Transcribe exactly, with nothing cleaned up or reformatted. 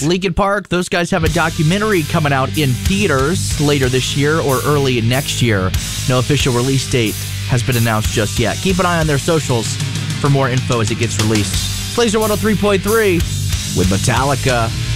Linkin Park, those guys have a documentary coming out in theaters later this year or early next year. No official release date has been announced just yet. Keep an eye on their socials for more info as it gets released. Laser one oh three point three with Metallica.